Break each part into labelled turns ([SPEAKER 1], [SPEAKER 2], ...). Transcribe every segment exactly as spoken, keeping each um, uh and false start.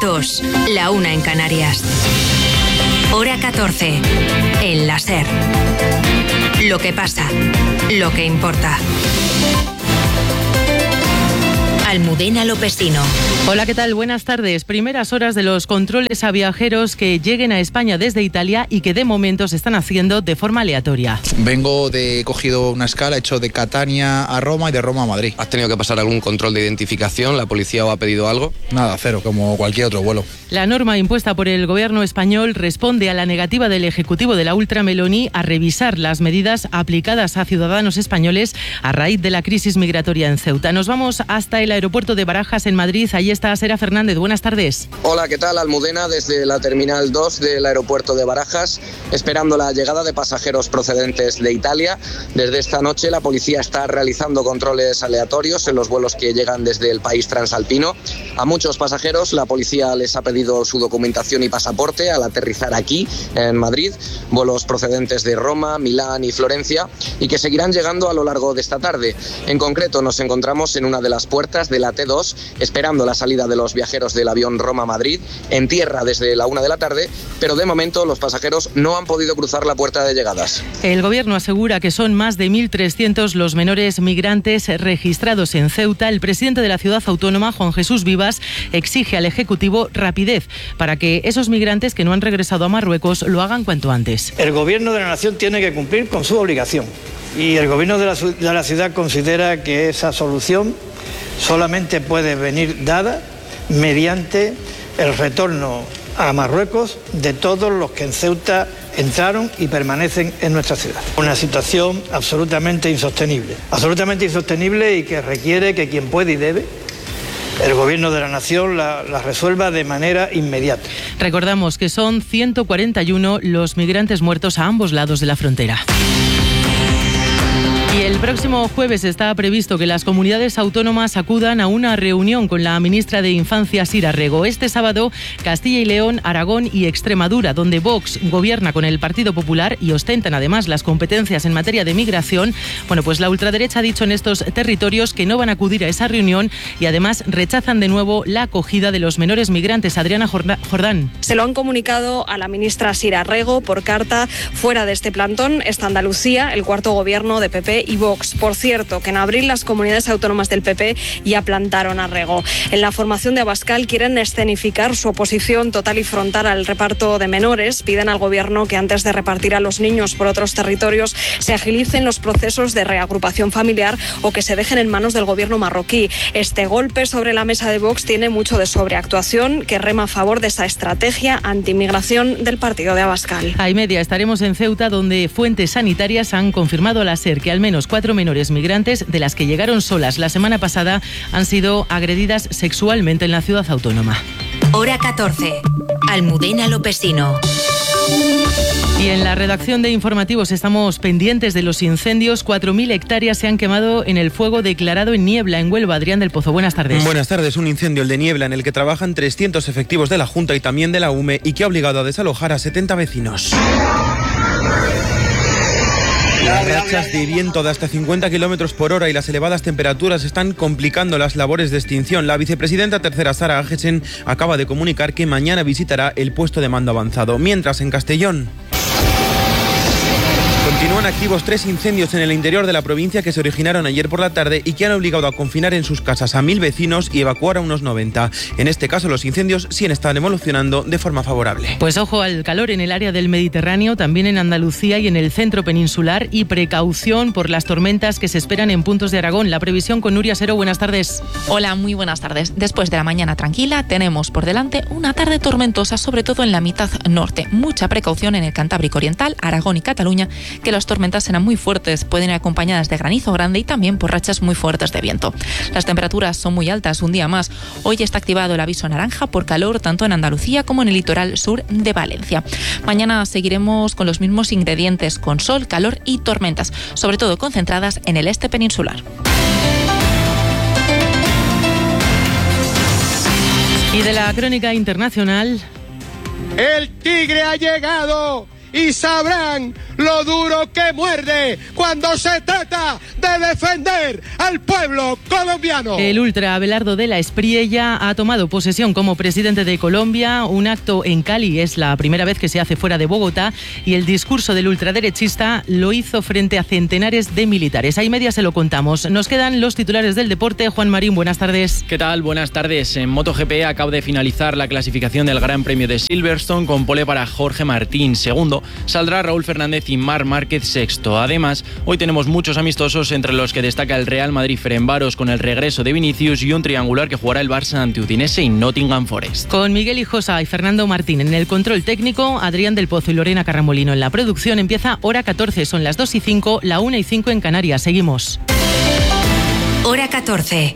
[SPEAKER 1] dos, la una en Canarias. Hora catorce, en la SER. Lo que pasa, lo que importa. Almudena Lopesino.
[SPEAKER 2] Hola, ¿qué tal? Buenas tardes. Primeras horas de los controles a viajeros que lleguen a España desde Italia y que de momento se están haciendo de forma aleatoria.
[SPEAKER 3] Vengo de, he cogido una escala, he hecho de Catania a Roma y de Roma a Madrid.
[SPEAKER 4] ¿Has tenido que pasar algún control de identificación? ¿La policía os ha pedido algo?
[SPEAKER 3] Nada, cero, como cualquier otro vuelo.
[SPEAKER 2] La norma impuesta por el gobierno español responde a la negativa del Ejecutivo de la Ultra Meloni a revisar las medidas aplicadas a ciudadanos españoles a raíz de la crisis migratoria en Ceuta. Nos vamos hasta el aeropuerto de Barajas, en Madrid. Allí está Sera Fernández. Buenas tardes.
[SPEAKER 5] Hola, ¿qué tal? Almudena, desde la Terminal dos del aeropuerto de Barajas, esperando la llegada de pasajeros procedentes de Italia. Desde esta noche la policía está realizando controles aleatorios en los vuelos que llegan desde el país transalpino. A muchos pasajeros la policía les ha pedido su documentación y pasaporte al aterrizar aquí, en Madrid, vuelos procedentes de Roma, Milán y Florencia, y que seguirán llegando a lo largo de esta tarde. En concreto, nos encontramos en una de las puertas de la T dos, esperando la salida de los viajeros del avión Roma-Madrid, en tierra desde la una de la tarde, pero de momento los pasajeros no han podido cruzar la puerta de llegadas.
[SPEAKER 2] El gobierno asegura que son más de mil trescientos los menores migrantes registrados en Ceuta. El presidente de la ciudad autónoma, Juan Jesús Vivas, exige al Ejecutivo rapidez para que esos migrantes que no han regresado a Marruecos lo hagan cuanto antes.
[SPEAKER 6] El gobierno de la nación tiene que cumplir con su obligación y el gobierno de la, de la ciudad considera que esa solución solamente puede venir dada mediante el retorno a Marruecos de todos los que en Ceuta entraron y permanecen en nuestra ciudad. Una situación absolutamente insostenible, absolutamente insostenible y que requiere que quien puede y debe, el gobierno de la nación la, la resuelva de manera inmediata.
[SPEAKER 2] Recordamos que son ciento cuarenta y uno los migrantes muertos a ambos lados de la frontera. Y el próximo jueves está previsto que las comunidades autónomas acudan a una reunión con la ministra de Infancia, Sira Rego. Este sábado, Castilla y León, Aragón y Extremadura, donde Vox gobierna con el Partido Popular y ostentan además las competencias en materia de migración. Bueno, pues la ultraderecha ha dicho en estos territorios que no van a acudir a esa reunión y además rechazan de nuevo la acogida de los menores migrantes. Adriana Jordán.
[SPEAKER 7] Se lo han comunicado a la ministra Sira Rego por carta. Fuera de este plantón está Andalucía, el cuarto gobierno de P P y Vox. Por cierto, que en abril las comunidades autónomas del P P ya plantaron a Rego. En la formación de Abascal quieren escenificar su oposición total y frontal al reparto de menores. Piden al gobierno que antes de repartir a los niños por otros territorios se agilicen los procesos de reagrupación familiar o que se dejen en manos del gobierno marroquí. Este golpe sobre la mesa de Vox tiene mucho de sobreactuación, que rema a favor de esa estrategia antimigración del partido de Abascal.
[SPEAKER 2] A y media estaremos en Ceuta, donde fuentes sanitarias han confirmado a la SER que al menos cuatro menores migrantes, de las que llegaron solas la semana pasada, han sido agredidas sexualmente en la ciudad autónoma.
[SPEAKER 1] Hora catorce. Almudena Lopesino.
[SPEAKER 2] Y en la redacción de informativos estamos pendientes de los incendios. cuatro mil hectáreas se han quemado en el fuego declarado en Niebla, en Huelva. Adrián del Pozo, buenas tardes.
[SPEAKER 8] Buenas tardes. Un incendio, el de Niebla, en el que trabajan trescientos efectivos de la Junta y también de la U M E y que ha obligado a desalojar a setenta vecinos. Las rachas de viento de hasta cincuenta kilómetros por hora y las elevadas temperaturas están complicando las labores de extinción. La vicepresidenta tercera, Sara Agesen, acaba de comunicar que mañana visitará el puesto de mando avanzado. Mientras, en Castellón continúan activos tres incendios en el interior de la provincia que se originaron ayer por la tarde y que han obligado a confinar en sus casas a mil vecinos y evacuar a unos noventa. En este caso, los incendios sí están evolucionando de forma favorable.
[SPEAKER 2] Pues ojo al calor en el área del Mediterráneo, también en Andalucía y en el centro peninsular, y precaución por las tormentas que se esperan en puntos de Aragón. La previsión con Nuria Sero. Buenas tardes.
[SPEAKER 9] Hola, muy buenas tardes. Después de la mañana tranquila, tenemos por delante una tarde tormentosa, sobre todo en la mitad norte. Mucha precaución en el Cantábrico Oriental, Aragón y Cataluña, que las tormentas serán muy fuertes, pueden ir acompañadas de granizo grande y también por rachas muy fuertes de viento. Las temperaturas son muy altas un día más. Hoy está activado el aviso naranja por calor tanto en Andalucía como en el litoral sur de Valencia. Mañana seguiremos con los mismos ingredientes, con sol, calor y tormentas, sobre todo concentradas en el este peninsular.
[SPEAKER 2] Y de la crónica internacional...
[SPEAKER 10] ¡El tigre ha llegado! y sabrán lo duro que muerde cuando se trata de defender al pueblo colombiano.
[SPEAKER 2] El ultra Abelardo de la Espriella ha tomado posesión como presidente de Colombia. Un acto en Cali es la primera vez que se hace fuera de Bogotá y el discurso del ultraderechista lo hizo frente a centenares de militares. Ahí media se lo contamos. Nos quedan los titulares del deporte. Juan Marín, buenas tardes.
[SPEAKER 11] ¿Qué tal? Buenas tardes. En MotoGP acaba de finalizar la clasificación del Gran Premio de Silverstone con pole para Jorge Martín. Segundo, saldrá Raúl Fernández y Marc Márquez sexto. Además, hoy tenemos muchos amistosos, entre los que destaca el Real Madrid-Ferencváros con el regreso de Vinicius y un triangular que jugará el Barça ante Udinese y Nottingham Forest.
[SPEAKER 2] Con Miguel Hijosa y Fernando Martín en el control técnico, Adrián del Pozo y Lorena Carramolino en la producción. Empieza Hora catorce, son las dos y cinco, la una y cinco en Canarias. Seguimos.
[SPEAKER 1] Hora catorce.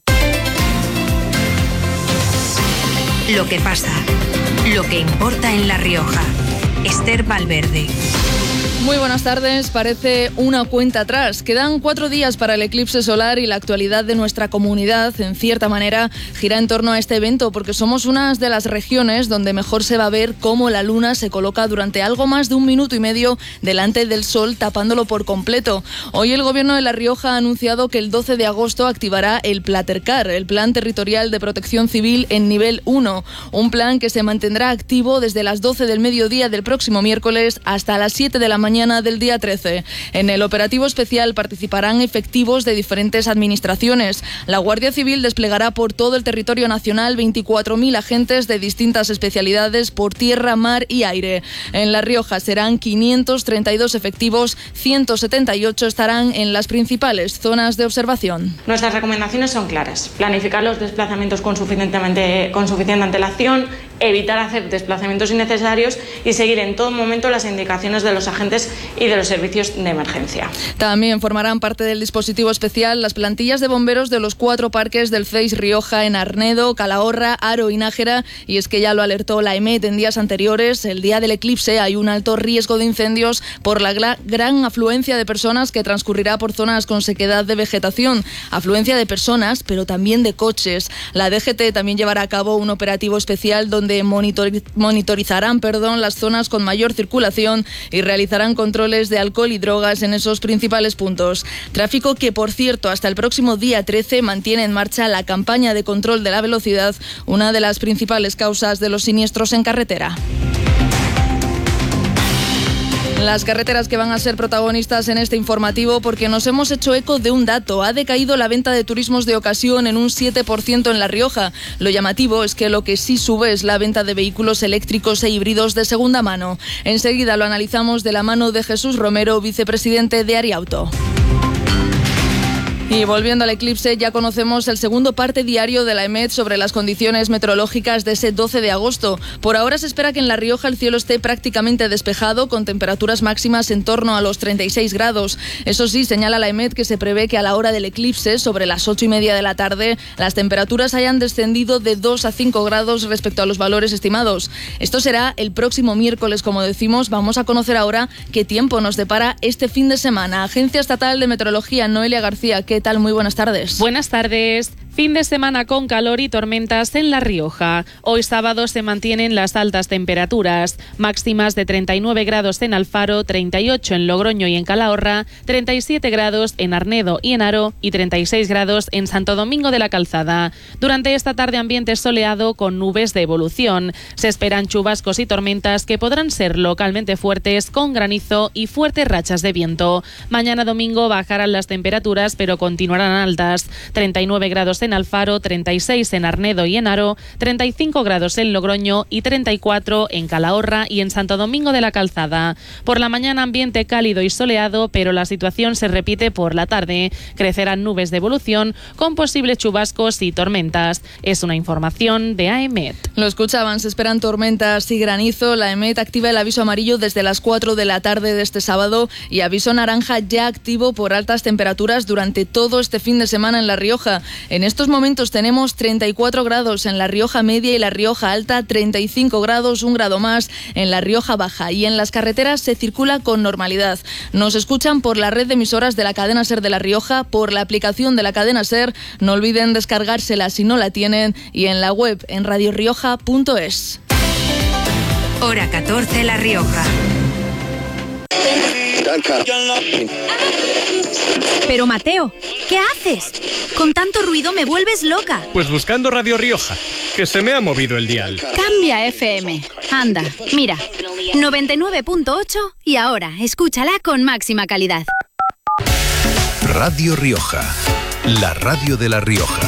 [SPEAKER 1] Lo que pasa, lo que importa en La Rioja. Esther Valverde.
[SPEAKER 12] Muy buenas tardes. Parece una cuenta atrás. Quedan cuatro días para el eclipse solar y la actualidad de nuestra comunidad, en cierta manera, gira en torno a este evento porque somos una de las regiones donde mejor se va a ver cómo la luna se coloca durante algo más de un minuto y medio delante del sol, tapándolo por completo. Hoy el Gobierno de La Rioja ha anunciado que el doce de agosto activará el Platercar, el Plan Territorial de Protección Civil en nivel uno, un plan que se mantendrá activo desde las doce del mediodía del próximo miércoles hasta las siete de la mañana del día trece. En el operativo especial participarán efectivos de diferentes administraciones. La Guardia Civil desplegará por todo el territorio nacional veinticuatro mil agentes de distintas especialidades por tierra, mar y aire. En La Rioja serán quinientos treinta y dos efectivos, ciento setenta y ocho estarán en las principales zonas de observación.
[SPEAKER 13] Nuestras recomendaciones son claras: planificar los desplazamientos con, suficientemente, con suficiente antelación, evitar hacer desplazamientos innecesarios y seguir en todo momento las indicaciones de los agentes y de los servicios de emergencia.
[SPEAKER 12] También formarán parte del dispositivo especial las plantillas de bomberos de los cuatro parques del C E I S Rioja en Arnedo, Calahorra, Haro y Nájera. Y es que ya lo alertó la E M E T en días anteriores. El día del eclipse hay un alto riesgo de incendios por la gran afluencia de personas que transcurrirá por zonas con sequedad de vegetación. Afluencia de personas, pero también de coches. La D G T también llevará a cabo un operativo especial donde monitor- monitorizarán perdón, las zonas con mayor circulación y realizarán controles de alcohol y drogas en esos principales puntos. Tráfico que, por cierto, hasta el próximo día trece mantiene en marcha la campaña de control de la velocidad, una de las principales causas de los siniestros en carretera. Las carreteras que van a ser protagonistas en este informativo porque nos hemos hecho eco de un dato. Ha decaído la venta de turismos de ocasión en un siete por ciento en La Rioja. Lo llamativo es que lo que sí sube es la venta de vehículos eléctricos e híbridos de segunda mano. Enseguida lo analizamos de la mano de Jesús Romero, vicepresidente de Ariauto. Y volviendo al eclipse, ya conocemos el segundo parte diario de la E M E T sobre las condiciones meteorológicas de ese doce de agosto. Por ahora se espera que en La Rioja el cielo esté prácticamente despejado, con temperaturas máximas en torno a los treinta y seis grados. Eso sí, señala la E M E T que se prevé que a la hora del eclipse, sobre las ocho y media de la tarde, las temperaturas hayan descendido de dos a cinco grados respecto a los valores estimados. Esto será el próximo miércoles, como decimos. Vamos a conocer ahora qué tiempo nos depara este fin de semana. Agencia Estatal de Meteorología, Noelia García, ¿qué tal? Muy buenas tardes.
[SPEAKER 14] Buenas tardes. Fin de semana con calor y tormentas en La Rioja. Hoy sábado se mantienen las altas temperaturas, máximas de treinta y nueve grados en Alfaro, treinta y ocho en Logroño y en Calahorra, treinta y siete grados en Arnedo y en Haro y treinta y seis grados en Santo Domingo de la Calzada. Durante esta tarde ambiente soleado con nubes de evolución. Se esperan chubascos y tormentas que podrán ser localmente fuertes con granizo y fuertes rachas de viento. Mañana domingo bajarán las temperaturas pero continuarán altas, treinta y nueve grados en Alfaro, treinta y seis en Arnedo y en Haro, treinta y cinco grados en Logroño y treinta y cuatro en Calahorra y en Santo Domingo de la Calzada. Por la mañana ambiente cálido y soleado, pero la situación se repite por la tarde. Crecerán nubes de evolución con posibles chubascos y tormentas. Es una información de A E M E T.
[SPEAKER 12] Lo escuchaban, se esperan tormentas y granizo. La A E M E T activa el aviso amarillo desde las cuatro de la tarde de este sábado y aviso naranja ya activo por altas temperaturas durante todo este fin de semana en La Rioja. En estos momentos tenemos treinta y cuatro grados en La Rioja Media y La Rioja Alta, treinta y cinco grados, un grado más en La Rioja Baja, y en las carreteras se circula con normalidad. Nos escuchan por la red de emisoras de la cadena SER de La Rioja, por la aplicación de la cadena SER, no olviden descargársela si no la tienen, y en la web en radio rioja punto es.
[SPEAKER 1] Hora catorce, La Rioja.
[SPEAKER 15] Pero Mateo, ¿qué haces? Con tanto ruido me vuelves loca.
[SPEAKER 16] Pues buscando Radio Rioja, que se me ha movido el dial.
[SPEAKER 15] Cambia F M. Anda, mira, noventa y nueve punto ocho y ahora escúchala con máxima calidad.
[SPEAKER 17] Radio Rioja, la radio de La Rioja.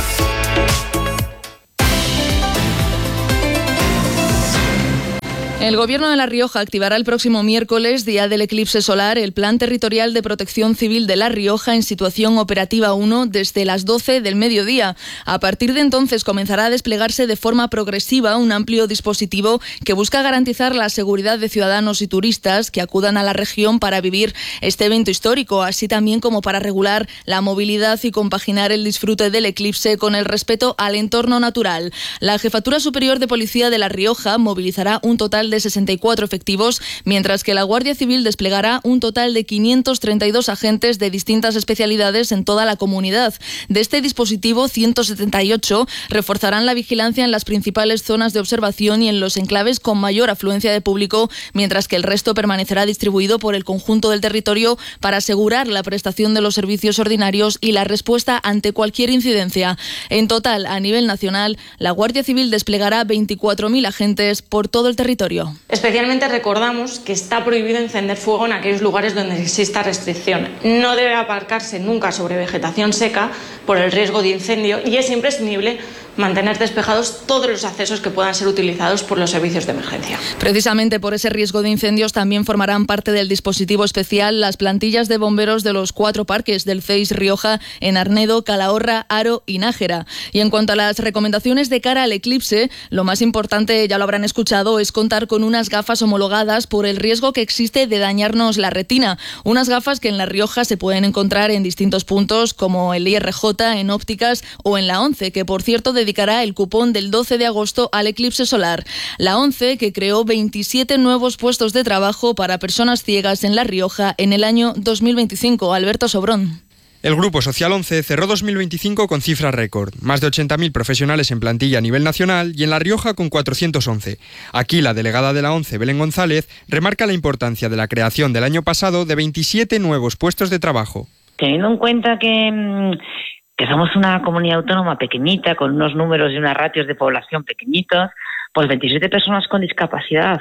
[SPEAKER 12] El Gobierno de La Rioja activará el próximo miércoles, día del eclipse solar, el Plan Territorial de Protección Civil de La Rioja en situación operativa uno desde las doce del mediodía. A partir de entonces comenzará a desplegarse de forma progresiva un amplio dispositivo que busca garantizar la seguridad de ciudadanos y turistas que acudan a la región para vivir este evento histórico, así también como para regular la movilidad y compaginar el disfrute del eclipse con el respeto al entorno natural. La Jefatura Superior de Policía de La Rioja movilizará un total de sesenta y cuatro efectivos, mientras que la Guardia Civil desplegará un total de quinientos treinta y dos agentes de distintas especialidades en toda la comunidad. De este dispositivo, ciento setenta y ocho reforzarán la vigilancia en las principales zonas de observación y en los enclaves con mayor afluencia de público, mientras que el resto permanecerá distribuido por el conjunto del territorio para asegurar la prestación de los servicios ordinarios y la respuesta ante cualquier incidencia. En total, a nivel nacional, la Guardia Civil desplegará veinticuatro mil agentes por todo el territorio.
[SPEAKER 13] Especialmente recordamos que está prohibido encender fuego en aquellos lugares donde exista restricción. No debe aparcarse nunca sobre vegetación seca por el riesgo de incendio y es imprescindible mantener despejados todos los accesos que puedan ser utilizados por los servicios de emergencia.
[SPEAKER 12] Precisamente por ese riesgo de incendios también formarán parte del dispositivo especial las plantillas de bomberos de los cuatro parques del C E I S Rioja en Arnedo, Calahorra, Haro y Nájera. Y en cuanto a las recomendaciones de cara al eclipse, lo más importante, ya lo habrán escuchado, es contar con unas gafas homologadas por el riesgo que existe de dañarnos la retina. Unas gafas que en La Rioja se pueden encontrar en distintos puntos como el I R J, en ópticas o en la ONCE, que por cierto dedicará el cupón del doce de agosto al eclipse solar. La ONCE, que creó veintisiete nuevos puestos de trabajo para personas ciegas en La Rioja en el año dos mil veinticinco. Alberto Sobrón.
[SPEAKER 18] El Grupo Social ONCE cerró dos mil veinticinco con cifra récord, más de ochenta mil profesionales en plantilla a nivel nacional y en La Rioja con cuatrocientos once. Aquí la delegada de la ONCE, Belén González, remarca la importancia de la creación del año pasado de veintisiete nuevos puestos de trabajo.
[SPEAKER 19] Teniendo en cuenta que, que somos una comunidad autónoma pequeñita, con unos números y unas ratios de población pequeñitos, pues veintisiete personas con discapacidad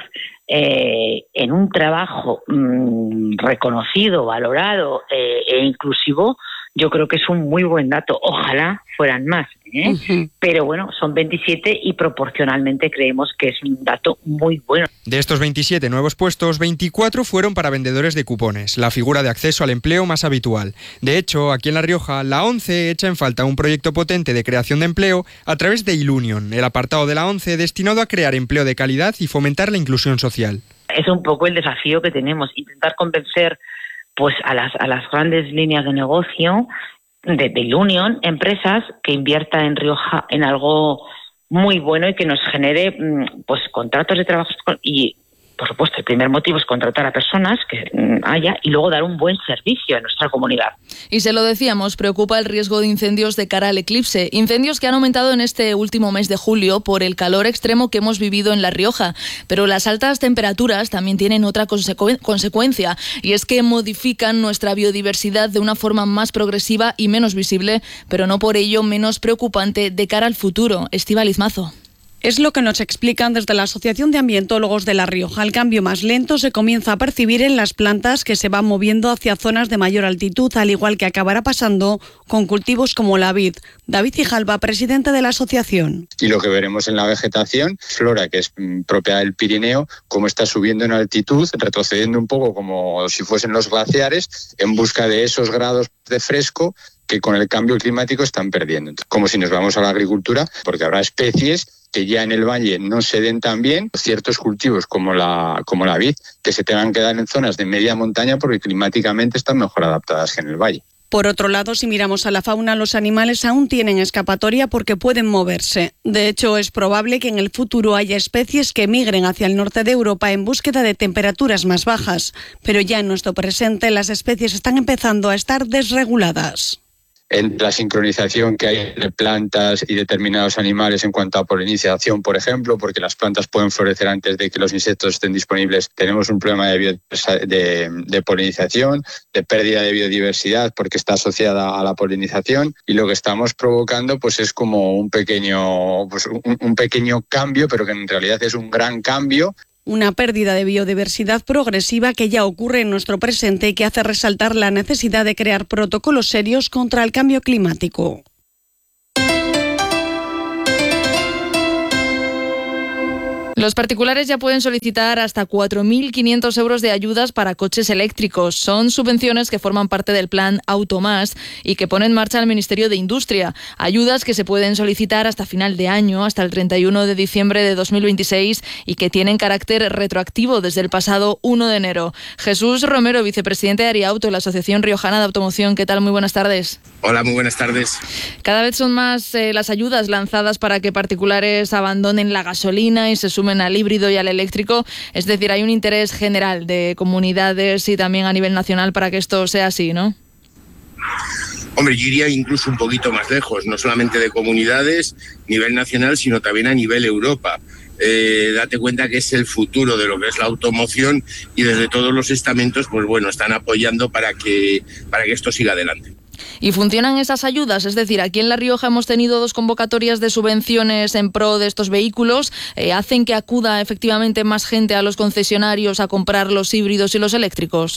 [SPEAKER 19] eh, en un trabajo mmm, reconocido, valorado eh, e inclusivo, yo creo que es un muy buen dato. Ojalá fueran más, ¿eh? Uh-huh. Pero bueno, son veintisiete y proporcionalmente creemos que es un dato muy bueno.
[SPEAKER 18] De estos veintisiete nuevos puestos, veinticuatro fueron para vendedores de cupones, la figura de acceso al empleo más habitual. De hecho, aquí en La Rioja, la ONCE echa en falta un proyecto potente de creación de empleo a través de Ilunion, el apartado de la ONCE destinado a crear empleo de calidad y fomentar la inclusión social.
[SPEAKER 19] Es un poco el desafío que tenemos, intentar convencer pues a las a las grandes líneas de negocio de, de Ilunion, empresas que inviertan en Rioja en algo muy bueno y que nos genere pues contratos de trabajo y, por supuesto, el primer motivo es contratar a personas que haya y luego dar un buen servicio a nuestra comunidad.
[SPEAKER 12] Y se lo decíamos, preocupa el riesgo de incendios de cara al eclipse. Incendios que han aumentado en este último mes de julio por el calor extremo que hemos vivido en La Rioja. Pero las altas temperaturas también tienen otra consecu- consecuencia y es que modifican nuestra biodiversidad de una forma más progresiva y menos visible, pero no por ello menos preocupante de cara al futuro. Estíbaliz Mazo.
[SPEAKER 20] Es lo que nos explican desde la Asociación de Ambientólogos de La Rioja. El cambio más lento se comienza a percibir en las plantas que se van moviendo hacia zonas de mayor altitud, al igual que acabará pasando con cultivos como la vid. David Ijalba, presidente de la asociación.
[SPEAKER 21] Y lo que veremos en la vegetación, flora que es propia del Pirineo, cómo está subiendo en altitud, retrocediendo un poco como si fuesen los glaciares, en busca de esos grados de fresco que con el cambio climático están perdiendo. Como si nos vamos a la agricultura, porque habrá especies que ya en el valle no se den tan bien, ciertos cultivos como la, como la vid, que se tengan que dar en zonas de media montaña porque climáticamente están mejor adaptadas que en el valle.
[SPEAKER 20] Por otro lado, si miramos a la fauna, los animales aún tienen escapatoria porque pueden moverse. De hecho, es probable que en el futuro haya especies que migren hacia el norte de Europa en búsqueda de temperaturas más bajas. Pero ya en nuestro presente, las especies están empezando a estar desreguladas.
[SPEAKER 21] en la sincronización que hay entre plantas y determinados animales en cuanto a polinización, por ejemplo, porque las plantas pueden florecer antes de que los insectos estén disponibles. Tenemos un problema de, bio, de, de polinización, de pérdida de biodiversidad porque está asociada a la polinización, y lo que estamos provocando pues es como un pequeño, pues un, un pequeño cambio, pero que en realidad es un gran cambio.
[SPEAKER 20] Una pérdida de biodiversidad progresiva que ya ocurre en nuestro presente y que hace resaltar la necesidad de crear protocolos serios contra el cambio climático.
[SPEAKER 12] Los particulares ya pueden solicitar hasta cuatro mil quinientos euros de ayudas para coches eléctricos. Son subvenciones que forman parte del plan Automás y que pone en marcha el Ministerio de Industria. Ayudas que se pueden solicitar hasta final de año, hasta el treinta y uno de diciembre de dos mil veintiséis, y que tienen carácter retroactivo desde el pasado uno de enero. Jesús Romero, vicepresidente de Ariauto, la Asociación Riojana de Automoción. ¿Qué tal? Muy buenas tardes.
[SPEAKER 4] Hola, muy buenas tardes.
[SPEAKER 12] Cada vez son más eh, las ayudas lanzadas para que particulares abandonen la gasolina y se sumen al híbrido y al eléctrico. Es decir, hay un interés general de comunidades y también a nivel nacional para que esto sea así, ¿no?
[SPEAKER 4] Hombre, yo iría incluso un poquito más lejos, no solamente de comunidades, a nivel nacional, sino también a nivel Europa. Eh, date cuenta que es el futuro de lo que es la automoción, y desde todos los estamentos, pues bueno, están apoyando para que, para que esto siga adelante.
[SPEAKER 12] ¿Y funcionan esas ayudas? Es decir, aquí en La Rioja hemos tenido dos convocatorias de subvenciones en pro de estos vehículos. Eh, ¿Hacen que acuda efectivamente más gente a los concesionarios a comprar los híbridos y los eléctricos?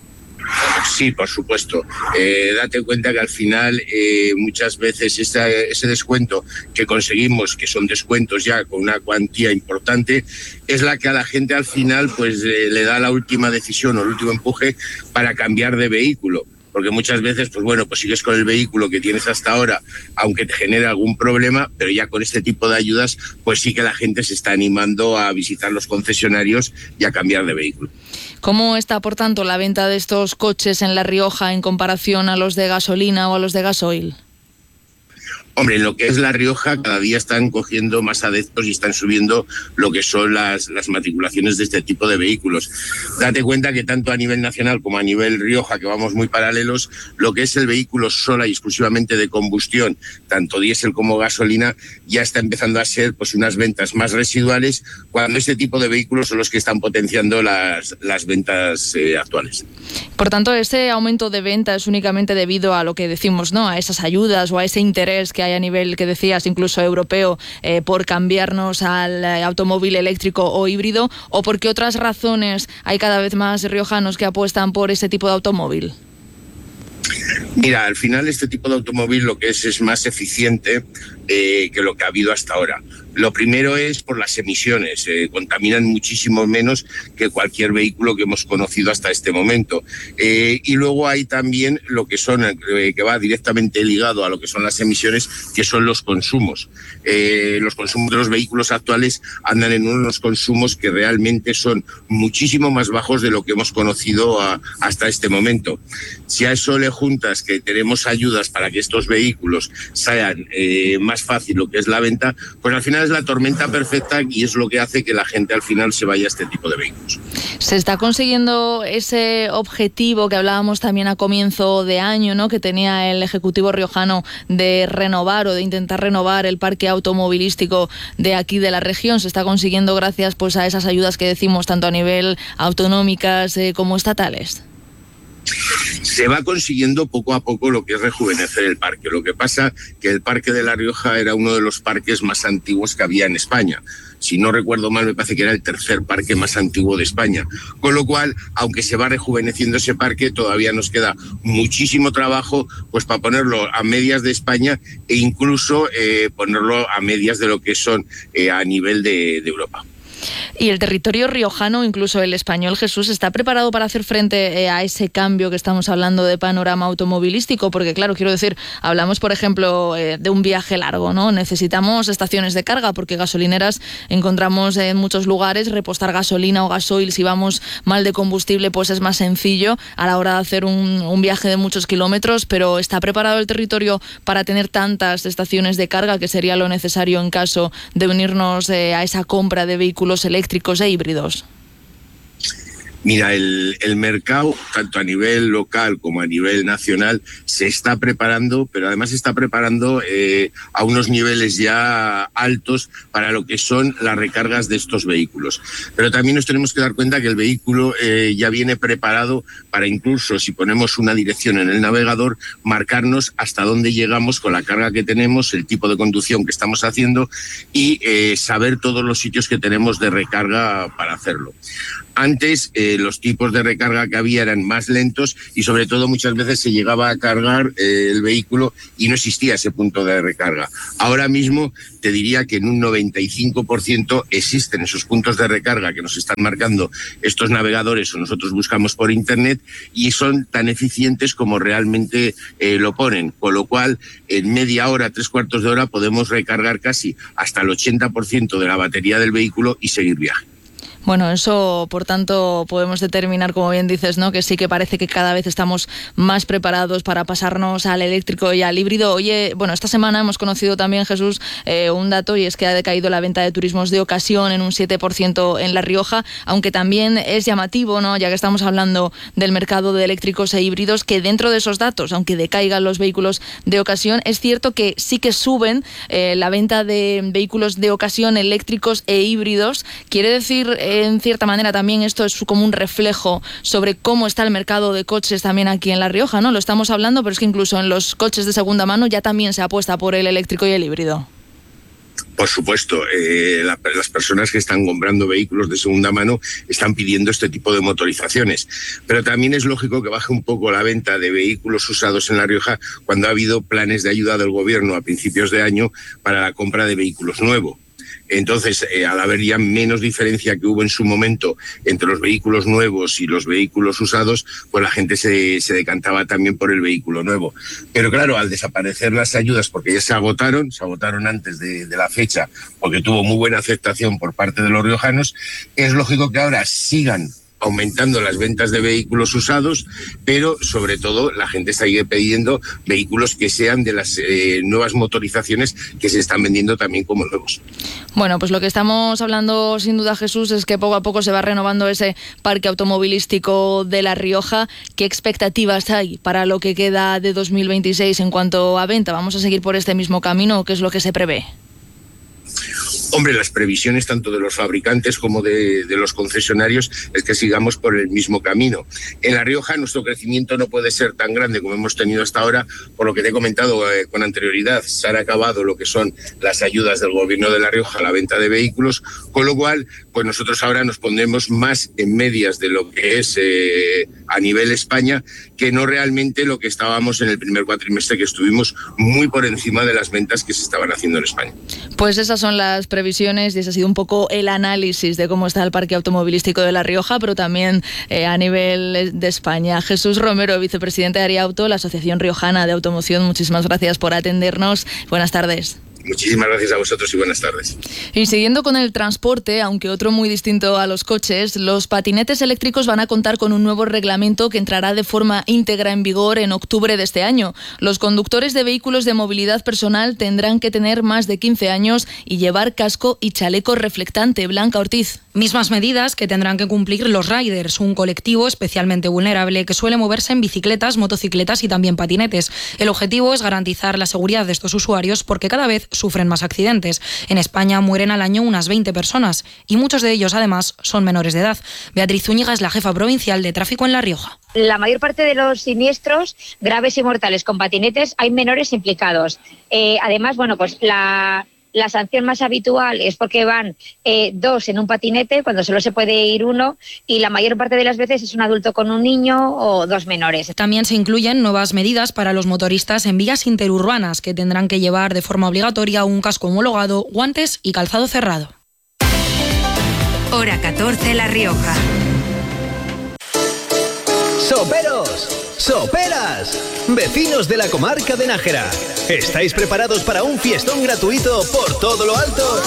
[SPEAKER 4] Sí, por supuesto. Eh, date cuenta que al final eh, muchas veces ese, ese descuento que conseguimos, que son descuentos ya con una cuantía importante, es la que a la gente al final pues eh, le da la última decisión o el último empuje para cambiar de vehículo. Porque muchas veces, pues bueno, pues sigues con el vehículo que tienes hasta ahora, aunque te genere algún problema, pero ya con este tipo de ayudas, pues sí que la gente se está animando a visitar los concesionarios y a cambiar de vehículo.
[SPEAKER 12] ¿Cómo está, por tanto, la venta de estos coches en La Rioja en comparación a los de gasolina o a los de gasoil?
[SPEAKER 4] Hombre, en lo que es La Rioja cada día están cogiendo más adeptos y están subiendo lo que son las, las matriculaciones de este tipo de vehículos. Date cuenta que tanto a nivel nacional como a nivel Rioja, que vamos muy paralelos, lo que es el vehículo sola y exclusivamente de combustión, tanto diésel como gasolina, ya está empezando a ser pues unas ventas más residuales, cuando este tipo de vehículos son los que están potenciando las, las ventas eh, actuales.
[SPEAKER 12] Por tanto, ese aumento de venta es únicamente debido a lo que decimos, ¿no? A esas ayudas o a ese interés que hay a nivel, que decías, incluso europeo, eh, por cambiarnos al eh, automóvil eléctrico o híbrido, o porque otras razones hay cada vez más riojanos que apuestan por ese tipo de automóvil.
[SPEAKER 4] Mira, al final este tipo de automóvil lo que es es más eficiente eh, que lo que ha habido hasta ahora. Lo primero es por las emisiones, eh, contaminan muchísimo menos que cualquier vehículo que hemos conocido hasta este momento. Eh, y luego hay también lo que son, eh, que va directamente ligado a lo que son las emisiones, que son los consumos. Eh, los consumos de los vehículos actuales andan en unos consumos que realmente son muchísimo más bajos de lo que hemos conocido a, hasta este momento. Si a eso le juntas que tenemos ayudas para que estos vehículos sean eh, más fácil lo que es la venta, pues al final es la tormenta perfecta y es lo que hace que la gente al final se vaya a este tipo de vehículos.
[SPEAKER 12] Se está consiguiendo ese objetivo que hablábamos también a comienzo de año, ¿no?, que tenía el Ejecutivo riojano de renovar o de intentar renovar el parque automovilístico de aquí de la región. Se está consiguiendo gracias pues a esas ayudas que decimos tanto a nivel autonómicas eh, como estatales.
[SPEAKER 4] Se va consiguiendo poco a poco lo que es rejuvenecer el parque. Lo que pasa que el parque de La Rioja era uno de los parques más antiguos que había en España. Si no recuerdo mal, me parece que era el tercer parque más antiguo de España. Con lo cual, aunque se va rejuveneciendo ese parque, todavía nos queda muchísimo trabajo pues para ponerlo a medias de España e incluso eh, ponerlo a medias de lo que son eh, a nivel de, de Europa.
[SPEAKER 12] Y el territorio riojano, incluso el español, Jesús, ¿está preparado para hacer frente a ese cambio que estamos hablando de panorama automovilístico? Porque claro, quiero decir, hablamos por ejemplo de un viaje largo, ¿no? Necesitamos estaciones de carga porque gasolineras encontramos en muchos lugares. Repostar gasolina o gasoil si vamos mal de combustible pues es más sencillo a la hora de hacer un, un viaje de muchos kilómetros, pero ¿está preparado el territorio para tener tantas estaciones de carga que sería lo necesario en caso de unirnos eh, a esa compra de vehículos eléctricos e híbridos?
[SPEAKER 4] Mira, el, el mercado, tanto a nivel local como a nivel nacional, se está preparando, pero además se está preparando eh, a unos niveles ya altos para lo que son las recargas de estos vehículos. Pero también nos tenemos que dar cuenta que el vehículo eh, ya viene preparado para, incluso si ponemos una dirección en el navegador, marcarnos hasta dónde llegamos con la carga que tenemos, el tipo de conducción que estamos haciendo y eh, saber todos los sitios que tenemos de recarga para hacerlo. Antes eh, los tipos de recarga que había eran más lentos y sobre todo muchas veces se llegaba a cargar eh, el vehículo y no existía ese punto de recarga. Ahora mismo te diría que en un noventa y cinco por ciento existen esos puntos de recarga que nos están marcando estos navegadores o nosotros buscamos por internet y son tan eficientes como realmente eh, lo ponen. Con lo cual en media hora, tres cuartos de hora podemos recargar casi hasta el ochenta por ciento de la batería del vehículo y seguir viaje.
[SPEAKER 12] Bueno, eso, por tanto, podemos determinar, como bien dices, ¿no?, que sí que parece que cada vez estamos más preparados para pasarnos al eléctrico y al híbrido. Oye, bueno, esta semana hemos conocido también, Jesús, eh, un dato, y es que ha decaído la venta de turismos de ocasión en un siete por ciento en La Rioja, aunque también es llamativo, ¿no?, ya que estamos hablando del mercado de eléctricos e híbridos, que dentro de esos datos, aunque decaigan los vehículos de ocasión, es cierto que sí que suben eh, la venta de vehículos de ocasión eléctricos e híbridos. Quiere decir, eh, en cierta manera también esto es como un reflejo sobre cómo está el mercado de coches también aquí en La Rioja, ¿no? Lo estamos hablando, pero es que incluso en los coches de segunda mano ya también se apuesta por el eléctrico y el híbrido.
[SPEAKER 4] Por supuesto, eh, la, las personas que están comprando vehículos de segunda mano están pidiendo este tipo de motorizaciones, pero también es lógico que baje un poco la venta de vehículos usados en La Rioja cuando ha habido planes de ayuda del gobierno a principios de año para la compra de vehículos nuevos. Entonces, eh, al haber ya menos diferencia que hubo en su momento entre los vehículos nuevos y los vehículos usados, pues la gente se, se decantaba también por el vehículo nuevo. Pero claro, al desaparecer las ayudas, porque ya se agotaron, se agotaron antes de, de la fecha, porque tuvo muy buena aceptación por parte de los riojanos, es lógico que ahora sigan aumentando las ventas de vehículos usados, pero sobre todo la gente sigue pidiendo vehículos que sean de las eh, nuevas motorizaciones que se están vendiendo también como nuevos.
[SPEAKER 12] Bueno, pues lo que estamos hablando sin duda, Jesús, es que poco a poco se va renovando ese parque automovilístico de La Rioja. ¿Qué expectativas hay para lo que queda de dos mil veintiséis en cuanto a venta? ¿Vamos a seguir por este mismo camino o qué es lo que se prevé?
[SPEAKER 4] Hombre, las previsiones tanto de los fabricantes como de, de los concesionarios es que sigamos por el mismo camino. En La Rioja nuestro crecimiento no puede ser tan grande como hemos tenido hasta ahora, por lo que te he comentado eh, con anterioridad, se han acabado lo que son las ayudas del gobierno de La Rioja a la venta de vehículos, con lo cual pues nosotros ahora nos pondremos más en medias de lo que es eh, a nivel España, que no realmente lo que estábamos en el primer cuatrimestre, que estuvimos muy por encima de las ventas que se estaban haciendo en España.
[SPEAKER 12] Pues esas son las previsiones y ese ha sido un poco el análisis de cómo está el parque automovilístico de La Rioja, pero también eh, a nivel de España. Jesús Romero, vicepresidente de Ariauto, la Asociación Riojana de Automoción, muchísimas gracias por atendernos. Buenas tardes.
[SPEAKER 4] Muchísimas gracias a vosotros y buenas tardes.
[SPEAKER 12] Y siguiendo con el transporte, aunque otro muy distinto a los coches, los patinetes eléctricos van a contar con un nuevo reglamento que entrará de forma íntegra en vigor en octubre de este año. Los conductores de vehículos de movilidad personal tendrán que tener más de quince años y llevar casco y chaleco reflectante. Blanca Ortiz.
[SPEAKER 3] Mismas medidas que tendrán que cumplir los riders, un colectivo especialmente vulnerable que suele moverse en bicicletas, motocicletas y también patinetes. El objetivo es garantizar la seguridad de estos usuarios porque cada vez sufren más accidentes. En España mueren al año unas veinte personas y muchos de ellos además son menores de edad. Beatriz Zúñiga es la jefa provincial de tráfico en La Rioja.
[SPEAKER 22] La mayor parte de los siniestros graves y mortales con patinetes hay menores implicados. Eh, además, bueno, pues la... La sanción más habitual es porque van eh, dos en un patinete, cuando solo se puede ir uno, y la mayor parte de las veces es un adulto con un niño o dos menores.
[SPEAKER 3] También se incluyen nuevas medidas para los motoristas en vías interurbanas, que tendrán que llevar de forma obligatoria un casco homologado, guantes y calzado cerrado.
[SPEAKER 1] Hora catorce, La Rioja.
[SPEAKER 23] ¡Soperos! ¡Soperas! Vecinos de la comarca de Nájera, ¿estáis preparados para un fiestón gratuito por todo lo alto?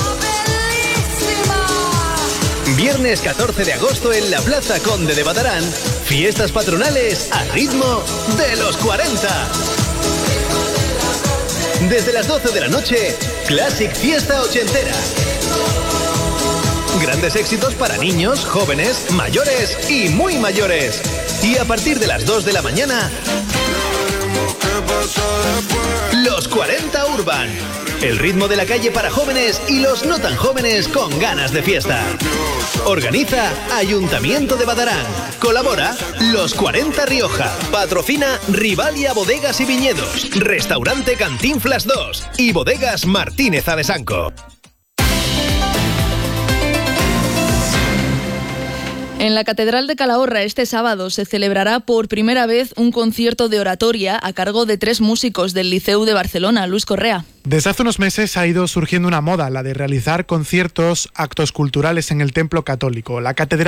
[SPEAKER 23] Viernes catorce de agosto en la Plaza Conde de Badarán, fiestas patronales a ritmo de los cuarenta. Desde las doce de la noche, Classic Fiesta Ochentera. Grandes éxitos para niños, jóvenes, mayores y muy mayores. Y a partir de las dos de la mañana, los cuarenta Urban. El ritmo de la calle para jóvenes y los no tan jóvenes con ganas de fiesta. Organiza Ayuntamiento de Badarán. Colabora Los cuarenta Rioja. Patrocina Rivalia Bodegas y Viñedos. Restaurante Cantinflas dos y Bodegas Martínez Alessanco.
[SPEAKER 12] En la Catedral de Calahorra este sábado se celebrará por primera vez un concierto de oratoria a cargo de tres músicos del Liceu de Barcelona. Luis Correa.
[SPEAKER 5] Desde hace unos meses ha ido surgiendo una moda, la de realizar conciertos, actos culturales en el templo católico. La catedral